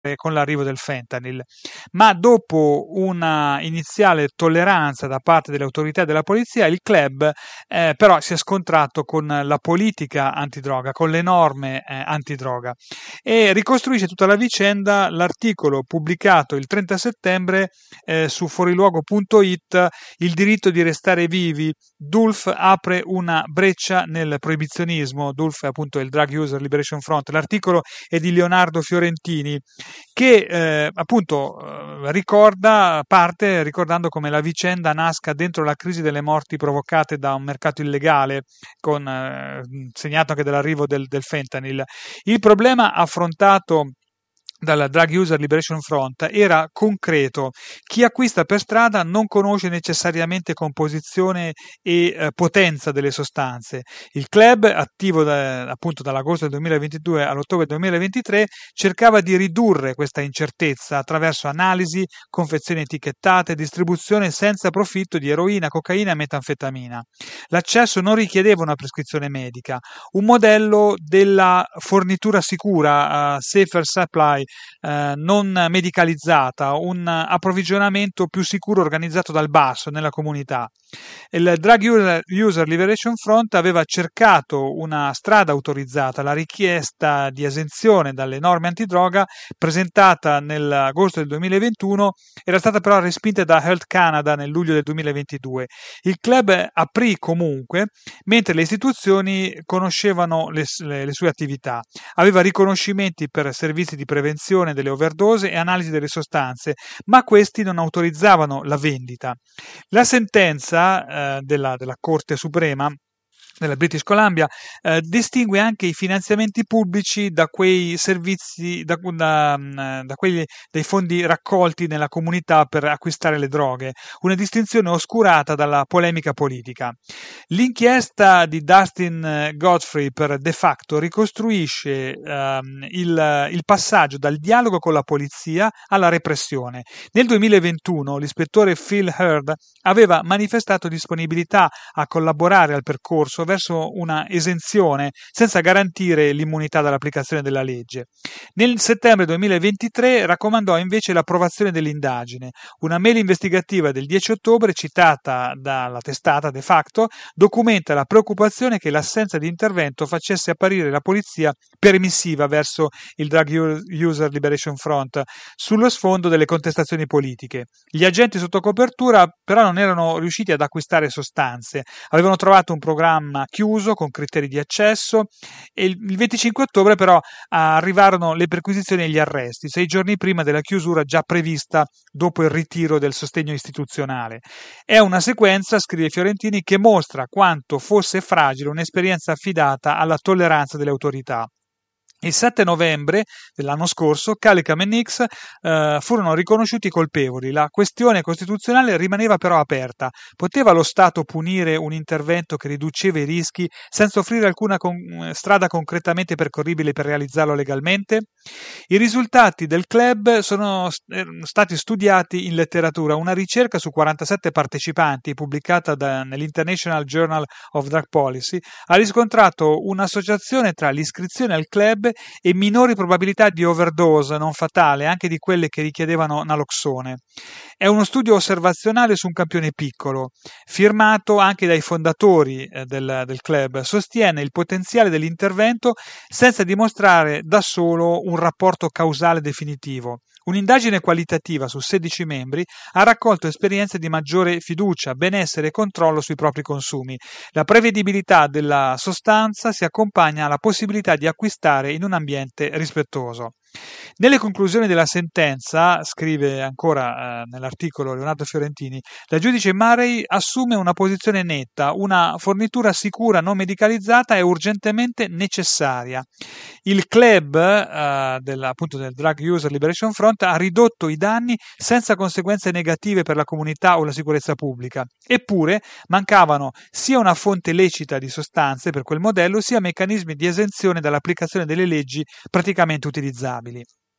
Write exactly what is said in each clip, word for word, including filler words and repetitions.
con l'arrivo del fentanyl, ma dopo una iniziale tolleranza da parte delle autorità e della polizia, il club eh, però si è scontrato con la politica antidroga, con le norme eh, antidroga, e ricostruisce tutta la vicenda l'articolo pubblicato il trenta settembre eh, su fuoriluogo punto it, Il diritto di restare vivi, Dulf apre una breccia nel proibizionismo. Dulf è appunto il Drug User Liberation Front. L'articolo è di Leonardo Fiorentini, che eh, appunto eh, ricorda, parte ricordando come la vicenda nasca dentro la crisi delle morti provocate da un mercato illegale, con, eh, segnato anche dall'arrivo del, del fentanyl. Il problema affrontato dalla Drug User Liberation Front era concreto. Chi acquista per strada non conosce necessariamente composizione e eh, potenza delle sostanze. Il club, attivo da, appunto dall'agosto del duemilaventidue all'ottobre duemilaventitré, cercava di ridurre questa incertezza attraverso analisi, confezioni etichettate, distribuzione senza profitto di eroina, cocaina e metanfetamina. L'accesso non richiedeva una prescrizione medica, un modello della fornitura sicura, uh, safer supply, Eh, non medicalizzata, un approvvigionamento più sicuro organizzato dal basso nella comunità. Il Drug User Liberation Front aveva cercato una strada autorizzata. La richiesta di esenzione dalle norme antidroga presentata nell'agosto del duemilaventuno era stata però respinta da Health Canada nel luglio del duemilaventidue. Il club aprì comunque, mentre le istituzioni conoscevano le, le, le sue attività. Aveva riconoscimenti per servizi di prevenzione delle overdose e analisi delle sostanze, ma questi non autorizzavano la vendita. La sentenza eh, della, della Corte Suprema della British Columbia eh, distingue anche i finanziamenti pubblici da quei servizi, da, da, da quelli dei fondi raccolti nella comunità per acquistare le droghe, una distinzione oscurata dalla polemica politica. L'inchiesta di Dustin Godfrey per De Facto ricostruisce ehm, il, il passaggio dal dialogo con la polizia alla repressione. Nel duemilaventuno l'ispettore Phil Heard aveva manifestato disponibilità a collaborare al percorso verso una esenzione senza garantire l'immunità dall'applicazione della legge. Nel settembre duemilaventitré raccomandò invece l'approvazione dell'indagine. Una mail investigativa del dieci ottobre, citata dalla testata De Facto, documenta la preoccupazione che l'assenza di intervento facesse apparire la polizia permissiva verso il Drug User Liberation Front sullo sfondo delle contestazioni politiche. Gli agenti sotto copertura però non erano riusciti ad acquistare sostanze, avevano trovato un programma chiuso con criteri di accesso e il venticinque ottobre però arrivarono le perquisizioni e gli arresti, sei giorni prima della chiusura già prevista dopo il ritiro del sostegno istituzionale. È una sequenza, scrive Fiorentini, che mostra quanto fosse fragile un'esperienza affidata alla tolleranza delle autorità. Il sette novembre dell'anno scorso Calicam e Nix eh, furono riconosciuti colpevoli. La questione costituzionale rimaneva però aperta. Poteva lo Stato punire un intervento che riduceva i rischi senza offrire alcuna con- strada concretamente percorribile per realizzarlo legalmente? I risultati del club sono stati studiati in letteratura. Una ricerca su quarantasette partecipanti pubblicata da, nell'International Journal of Drug Policy ha riscontrato un'associazione tra l'iscrizione al club e minori probabilità di overdose non fatale, anche di quelle che richiedevano naloxone. È uno studio osservazionale su un campione piccolo, firmato anche dai fondatori eh, del, del club. Sostiene il potenziale dell'intervento senza dimostrare da solo un rapporto causale definitivo. Un'indagine qualitativa su sedici membri ha raccolto esperienze di maggiore fiducia, benessere e controllo sui propri consumi. La prevedibilità della sostanza si accompagna alla possibilità di acquistare in un ambiente rispettoso. Nelle conclusioni della sentenza, scrive ancora eh, nell'articolo Leonardo Fiorentini, la giudice Murray assume una posizione netta: una fornitura sicura non medicalizzata è urgentemente necessaria. Il club eh, del, appunto del Drug User Liberation Front ha ridotto i danni senza conseguenze negative per la comunità o la sicurezza pubblica. Eppure mancavano sia una fonte lecita di sostanze per quel modello, sia meccanismi di esenzione dall'applicazione delle leggi praticamente utilizzabili.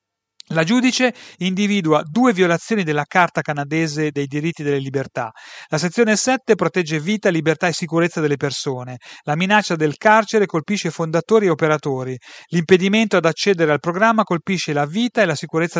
La giudice individua due violazioni della Carta canadese dei diritti delle libertà. La sezione sette protegge vita, libertà e sicurezza delle persone. La minaccia del carcere colpisce fondatori e operatori. L'impedimento ad accedere al programma colpisce la vita e la sicurezza